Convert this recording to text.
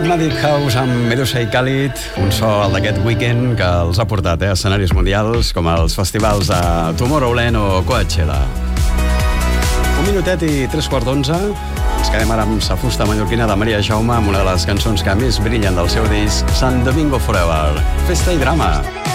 Enigmatic House amb Medusa i Khalid, un so d'aquest weekend que els ha portat a escenaris mundials com els festivals de Tomorrowland o Coachella. 1 minutet i 3:15. Ens quedem ara amb sa fusta mallorquina de Maria Jaume amb una de les cançons que més brillen del seu disc, Sant Domingo Forever. Festa i drama.